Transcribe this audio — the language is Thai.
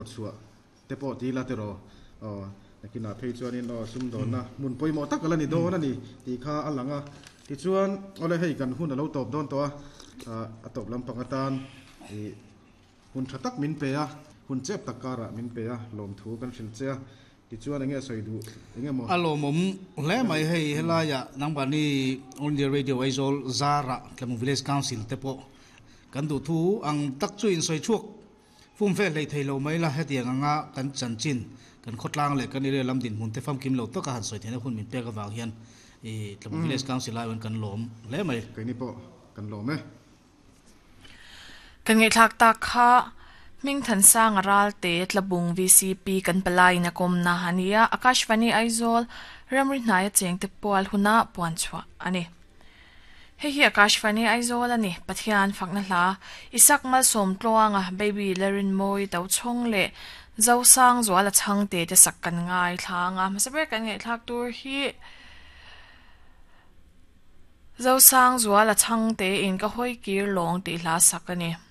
ชัวเตปอตีลาเตโรนักกินอาเพย์ชวนนี่ซุ่มโดนนะมุนปอยหมอตักกันแล้วนี่โดนนั่นนี่ตีข้าอันหลังที่ชวนอะไรให้กันหุ่นเราตบโดนตัวตบลำปังตานหุ่นชัตักมินเปียหุ่นเจ็บตะการะมินเปียลมถูกันฟิลเซียที่ชวนอย่างเงี้ยสวยดูอย่างเงี้ยหมดอารมณ์ผมแล้วไม่ให้เฮลายะนังปานี่ on the radio ไอโซลซาระกับมุง village council เตปอกันดูทูอังตักจุยสวยชุกฟุ่มเฟลเลยไทยเราไม่ละให้เตียงงะกันจันจินกันขดล่างเลยกันนี่เรื่องลำดินหุ่นเตฟัมกิมเราต้องการสวยเท่านั้นหุ่นมินเปียกับวางเฮียนกับมุง village council ไล่วันกันหลอมแล้วไม่กันนี่ปอกันหลอมไหมกันไงทักตาข้ามิงทันสร้างรัลเตตละบุง VCP กันปลายนักมนาฮันียอากาศวันนี้ไอโซลรำรินายเจียงเตปวลหุนาปวนชัวอันนี้เฮียอากาศวันนี้ไอโซลนี่ปัทยานฝักนั่นละอิสักมาสมตวงเบบี้เลรินมอยเต้าชงเล่เจ้าสร้างจัวละช่างเตจะสักกันง่ายทางมาสเปกันไงทักตัวฮีเจ้าสร้างจัวละช่างเตอินก็ห้อยกีร์ลงตีลาสักกันนี่